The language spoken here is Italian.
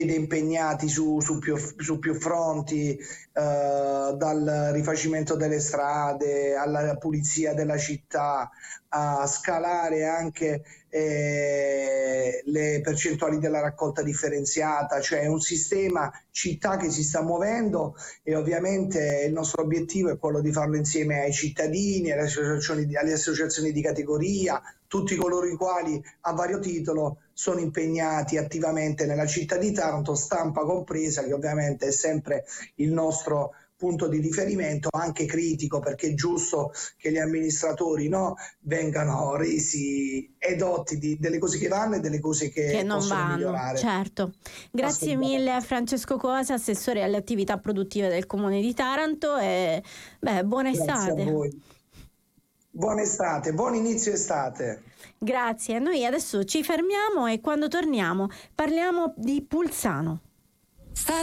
impegnati su più fronti, dal rifacimento delle strade alla pulizia della città, a scalare anche le percentuali della raccolta differenziata, cioè un sistema città che si sta muovendo, e ovviamente il nostro obiettivo è quello di farlo insieme ai cittadini, alle associazioni di categoria, tutti coloro i quali a vario titolo sono impegnati attivamente nella città di Taranto, stampa compresa, che ovviamente è sempre il nostro punto di riferimento, anche critico, perché è giusto che gli amministratori, no, vengano resi edotti delle cose che vanno e delle cose che non possono vanno, migliorare. certo. Grazie mille a Francesco Cosa, assessore alle attività produttive del Comune di Taranto, e buona estate. Grazie a voi. Buona estate, buon inizio estate. Grazie, noi adesso ci fermiamo e quando torniamo parliamo di Pulsano.